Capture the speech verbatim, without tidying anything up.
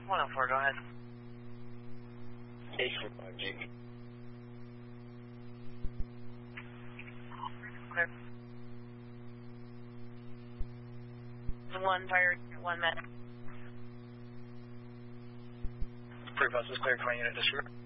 one oh four, go ahead. eight four five G. Clear. One fire, one med. Three buses clear, twenty unit disregard.